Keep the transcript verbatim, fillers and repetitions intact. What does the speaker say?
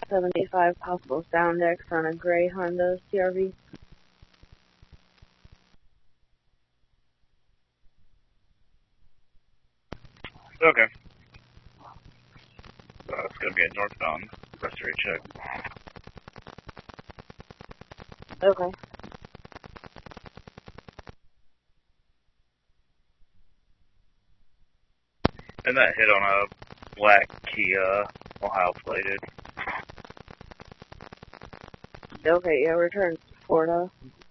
seventy-five possible sound decks on a gray Honda C R V. Okay. So it's going to be a northbound restoration check. Okay. And that hit on a black Kia, Ohio plated. Okay, yeah, return Florida.